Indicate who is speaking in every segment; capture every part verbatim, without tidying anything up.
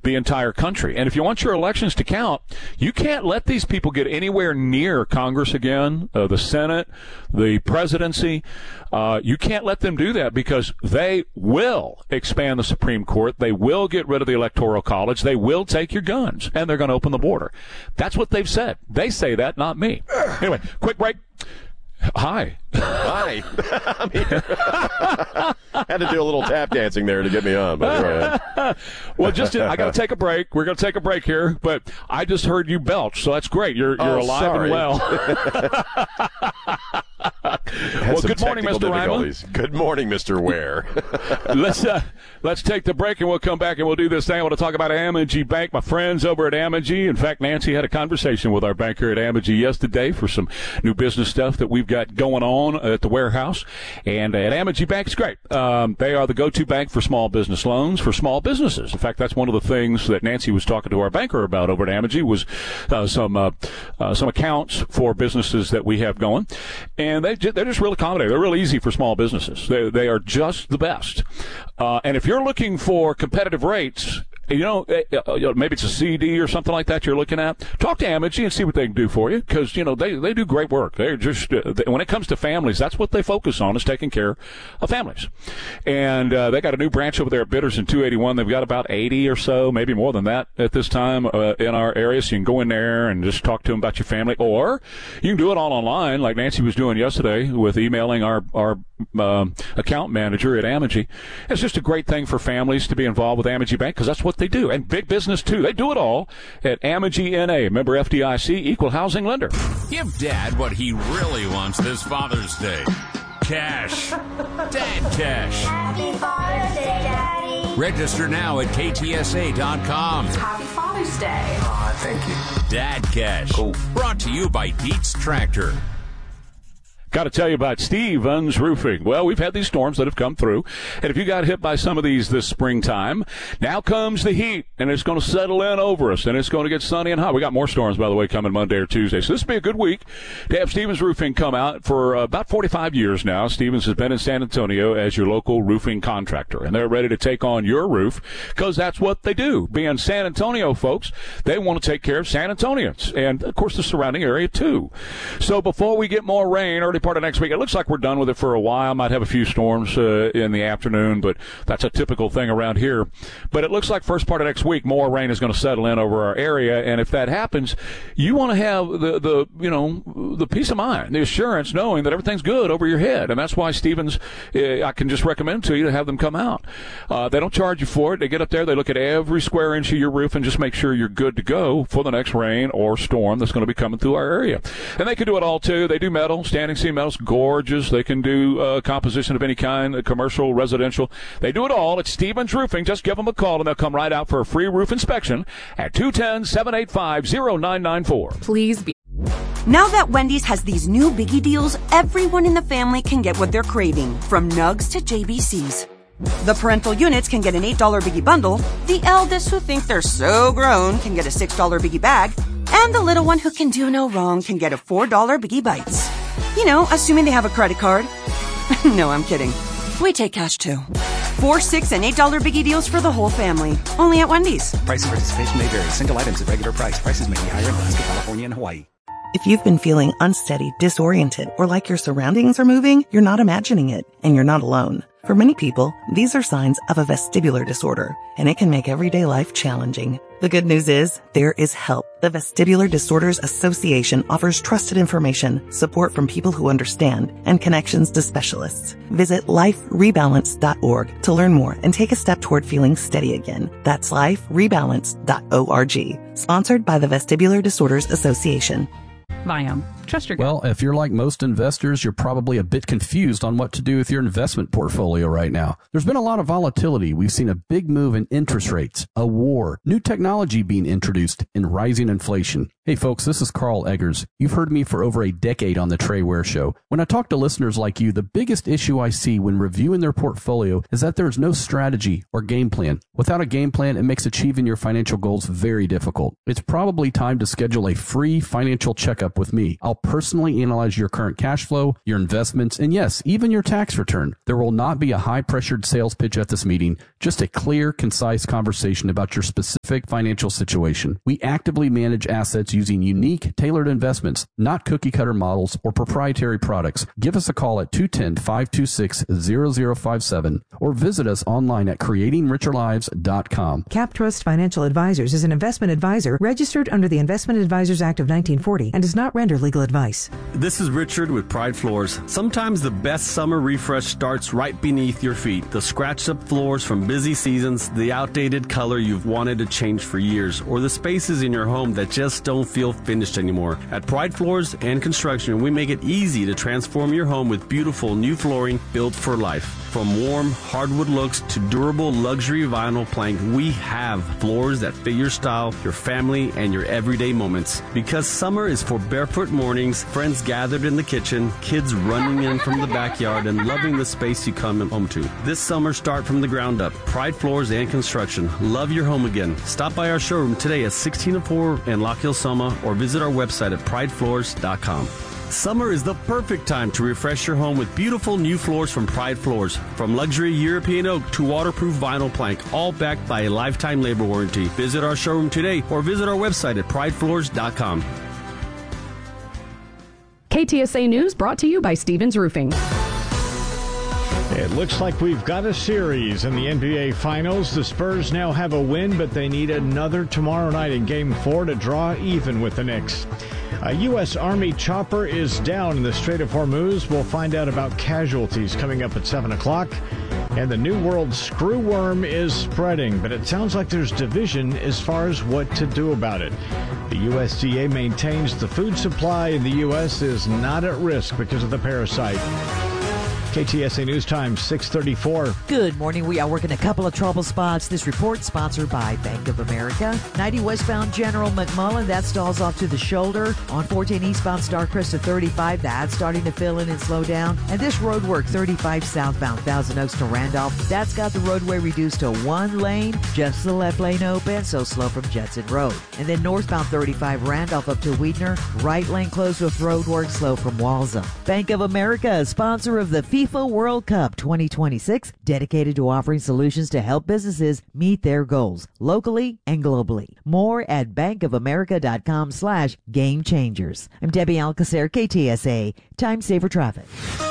Speaker 1: the entire country. And if you want your elections to count, you can't let these people get anywhere near Congress again, uh, the Senate, the presidency. Uh, you can't let them do that because they will expand the Supreme Court. They will get rid of the Electoral College. They will take your guns, and they're going to open the border. That's what they've said. They say that, not me. Anyway, quick break. Hi.
Speaker 2: Hi. I'm here. Had to do a little tap dancing there to get me on. But right.
Speaker 1: Well, just I got to take a break. We're going to take a break here, but I just heard you belch, so that's great. You're you're
Speaker 2: oh,
Speaker 1: alive
Speaker 2: sorry.
Speaker 1: and well. Well, good morning, Mister Reimland.
Speaker 2: Good morning, Mister Ware.
Speaker 1: let's uh, let's take the break, and we'll come back and we'll do this thing. I want to talk about Amegy Bank, my friends over at Amegy. In fact, Nancy had a conversation with our banker at Amegy yesterday for some new business stuff that we've got going on at the warehouse. And at Amegy Bank, it's great. Um, they are the go-to bank for small business loans for small businesses. In fact, that's one of the things that Nancy was talking to our banker about over at Amegy was uh, some uh, uh, some accounts for businesses that we have going. And they they're just real accommodating. They're real easy for small businesses. They they are just the best. Uh, and if you're looking for competitive rates, you know, maybe it's a C D or something like that you're looking at, talk to Amegy and see what they can do for you because, you know, they, they do great work. They're just, uh, they, when it comes to families, that's what they focus on is taking care of families. And uh, they got a new branch over there at Bitters in two eighty-one. They've got about eighty or so, maybe more than that at this time uh, in our area. So you can go in there and just talk to them about your family. Or you can do it all online like Nancy was doing yesterday with emailing our, our um, account manager at Amegy. It's just a great thing for families to be involved with Amegy Bank because that's what they do. And big business, too. They do it all at Amegy N A. Member F D I C, equal housing lender.
Speaker 3: Give Dad what he really wants this Father's Day. Cash. Dad cash.
Speaker 4: Happy Father's Day, Daddy.
Speaker 3: Register now at K T S A dot com.
Speaker 4: Happy Father's Day.
Speaker 5: Aw, thank you.
Speaker 3: Dad cash.
Speaker 5: Cool.
Speaker 3: Brought to you by Dietz Tractor.
Speaker 1: Got to tell you about Stevens Roofing. Well, we've had these storms that have come through, and if you got hit by some of these this springtime, now comes the heat, and it's going to settle in over us, and it's going to get sunny and hot. We got more storms, by the way, coming Monday or Tuesday, so this will be a good week to have Stevens Roofing come out. For uh, about forty-five years now, Stevens has been in San Antonio as your local roofing contractor, and they're ready to take on your roof because that's what they do. Being San Antonio folks, they want to take care of San Antonians, and, of course, the surrounding area, too. So before we get more rain, early part of next week. It looks like we're done with it for a while. Might have a few storms uh, in the afternoon, but that's a typical thing around here. But it looks like first part of next week, more rain is going to settle in over our area. And if that happens, you want to have the, the you know, the peace of mind, the assurance, knowing that everything's good over your head. And that's why Stevens, uh, I can just recommend to you to have them come out. Uh, they don't charge you for it. They get up there, they look at every square inch of your roof and just make sure you're good to go for the next rain or storm that's going to be coming through our area. And they can do it all, too. They do metal, standing seam metals, gorgeous. They can do uh, composition of any kind, commercial, residential. They do it all. It's Stevens Roofing. Just give them a call, and they'll come right out for a free roof inspection at two one zero, seven eight five, zero nine nine four.
Speaker 6: Please be...
Speaker 7: Now that Wendy's has these new biggie deals, everyone in the family can get what they're craving, from nugs to J B Cs. The parental units can get an eight dollar biggie bundle, the eldest who think they're so grown can get a six dollar biggie bag, and the little one who can do no wrong can get a four dollar biggie bites. You know, assuming they have a credit card. No, I'm kidding. We take cash, too. Four, six, and eight dollar biggie deals for the whole family. Only at Wendy's.
Speaker 8: Price and participation may vary. Single items at regular price. Prices may be higher in Alaska, California, and Hawaii.
Speaker 9: If you've been feeling unsteady, disoriented, or like your surroundings are moving, you're not imagining it, and you're not alone. For many people, these are signs of a vestibular disorder, and it can make everyday life challenging. The good news is, there is help. The Vestibular Disorders Association offers trusted information, support from people who understand, and connections to specialists. Visit life rebalance dot org to learn more and take a step toward feeling steady again. That's life rebalance dot org. Sponsored by the Vestibular Disorders Association.
Speaker 6: Viome. Trust your gut.
Speaker 10: Well, if you're like most investors, you're probably a bit confused on what to do with your investment portfolio right now. There's been a lot of volatility. We've seen a big move in interest rates, a war, new technology being introduced, and rising inflation. Hey folks, this is Carl Eggers. You've heard me for over a decade on the Trey Ware Show. When I talk to listeners like you, the biggest issue I see when reviewing their portfolio is that there's no strategy or game plan. Without a game plan, it makes achieving your financial goals very difficult. It's probably time to schedule a free financial checkup with me. I'll help personally analyze your current cash flow, your investments, and yes, even your tax return. There will not be a high-pressured sales pitch at this meeting, just a clear, concise conversation about your specific financial situation. We actively manage assets using unique, tailored investments, not cookie-cutter models or proprietary products. Give us a call at two one zero, five two six, zero zero five seven or visit us online at creating richer lives dot com.
Speaker 5: CapTrust Financial Advisors is an investment advisor registered under the Investment Advisors Act of nineteen forty and does not render legal advice.
Speaker 11: This is Richard with Pride Floors. Sometimes the best summer refresh starts right beneath your feet. The scratched up floors from busy seasons, the outdated color you've wanted to change for years, or the spaces in your home that just don't feel finished anymore. At Pride Floors and Construction, we make it easy to transform your home with beautiful new flooring built for life. From warm hardwood looks to durable luxury vinyl plank, we have floors that fit your style, your family, and your everyday moments. Because summer is for barefoot mornings, friends gathered in the kitchen, kids running in from the backyard, and loving the space you come home to. This summer, start from the ground up. Pride Floors and Construction. Love your home again. Stop by our showroom today at sixteen oh four in Lock Hill, Soma, or visit our website at pride floors dot com. Summer is the perfect time to refresh your home with beautiful new floors from Pride Floors. From luxury European oak to waterproof vinyl plank, all backed by a lifetime labor warranty. Visit our showroom today or visit our website at pride floors dot com.
Speaker 12: K T S A News brought to you by Stevens Roofing.
Speaker 13: It looks like we've got a series in the N B A Finals. The Spurs now have a win, but they need another tomorrow night in Game four to draw even with the Knicks. A U S. Army chopper is down in the Strait of Hormuz. We'll find out about casualties coming up at seven o'clock. And the New World screwworm is spreading, but it sounds like there's division as far as what to do about it. The U S D A maintains the food supply in the U S is not at risk because of the parasite. K T S A News Time, six thirty-four.
Speaker 14: Good morning. We are working a couple of trouble spots. This report sponsored by Bank of America. ninety westbound General McMullen, that stalls off to the shoulder. On fourteen eastbound Starcrest to thirty-five, that's starting to fill in and slow down. And this road work, thirty-five southbound Thousand Oaks to Randolph, that's got the roadway reduced to one lane, just the left lane open, so slow from Judson Road. And then northbound thirty-five Randolph up to Weidner, right lane closed with road work, slow from Walzem. Bank of America, a sponsor of the FIFA World Cup twenty twenty-six, dedicated to offering solutions to help businesses meet their goals locally and globally. More at bankofamerica.com slash game changers. I'm Debbie Alcacer, K T S A, Time Saver Traffic.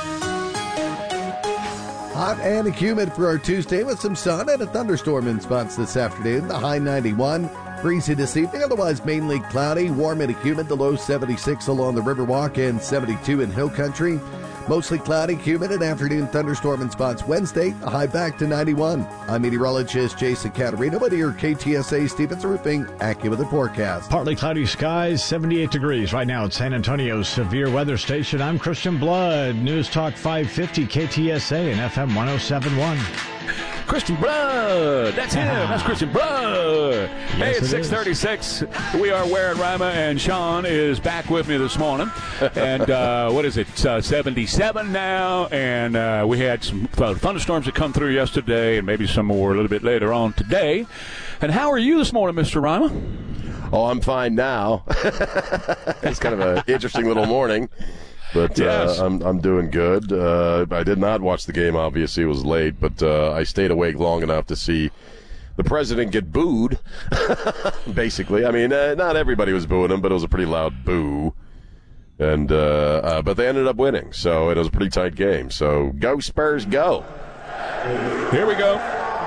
Speaker 15: Hot and humid for our Tuesday with some sun and a thunderstorm in spots this afternoon. The high ninety-one. Breezy this evening, otherwise mainly cloudy, warm and humid. The low seventy-six along the Riverwalk and seventy-two in Hill Country. Mostly cloudy, humid, and afternoon thunderstorm in spots Wednesday, a high back to ninety-one. I'm meteorologist Jason Caterino, but here K T S A Stevens Roofing, AccuWeather forecast.
Speaker 13: Partly cloudy skies, seventy-eight degrees right now at San Antonio's severe weather station. I'm Christian Blood, News Talk five fifty K T S A and F M one oh seven point one.
Speaker 1: Christian Blood. That's him. That's Christian Blood.
Speaker 13: Yes,
Speaker 1: hey, it's
Speaker 13: it
Speaker 1: six thirty-six. We are Ware and Rima, and Sean is back with me this morning. And uh, what is it? Uh, seventy-seven now. And uh, we had some thunderstorms that come through yesterday, and maybe some more a little bit later on today. And how are you this morning, Mister Rima?
Speaker 2: Oh, I'm fine now. It's kind of an interesting little morning. But
Speaker 1: yes.
Speaker 2: uh, I'm I'm doing good. Uh, I did not watch the game. Obviously, it was late, but uh, I stayed awake long enough to see the president get booed. Basically, I mean, uh, not everybody was booing him, but it was a pretty loud boo. And uh, uh, but they ended up winning, so it was a pretty tight game. So go Spurs, go!
Speaker 1: Here we go.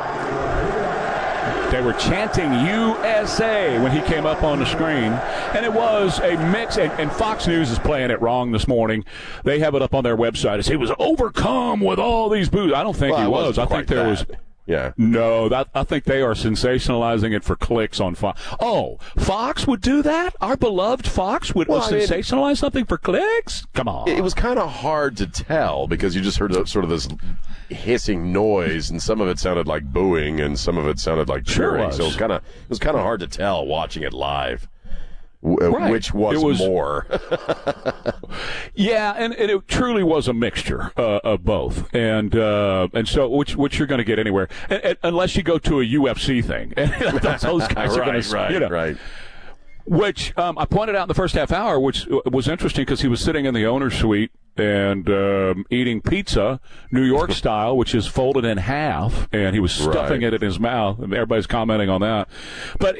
Speaker 1: They were chanting U S A when he came up on the screen, and it was a mix, and, and Fox News is playing it wrong this morning. They have it up on their website. It's, he was overcome with all these boos. I don't think
Speaker 2: well,
Speaker 1: he was. I think there
Speaker 2: that.
Speaker 1: was...
Speaker 2: Yeah.
Speaker 1: No, that, I think they are sensationalizing it for clicks on Fox. Oh, Fox would do that? Our beloved Fox would,
Speaker 2: well,
Speaker 1: would
Speaker 2: I mean,
Speaker 1: sensationalize something for clicks? Come on.
Speaker 2: It was kind of hard to tell because you just heard sort of this hissing noise, and some of it sounded like booing, and some of it sounded like cheering.
Speaker 1: Sure was.
Speaker 2: So it was kind of it was kind of hard to tell watching it live. W-
Speaker 1: right.
Speaker 2: Which was,
Speaker 1: was
Speaker 2: more.
Speaker 1: Yeah, and, and it truly was a mixture uh, of both, and uh, and so which which you're going to get anywhere, and, and, unless you go to a U F C thing, and those guys
Speaker 2: right,
Speaker 1: are going to,
Speaker 2: right,
Speaker 1: you know,
Speaker 2: right.
Speaker 1: which um, I pointed out in the first half hour, which was interesting because he was sitting in the owner's suite and um, eating pizza, New York style, which is folded in half, and he was stuffing
Speaker 2: Right.
Speaker 1: it in his mouth, and everybody's commenting on that. But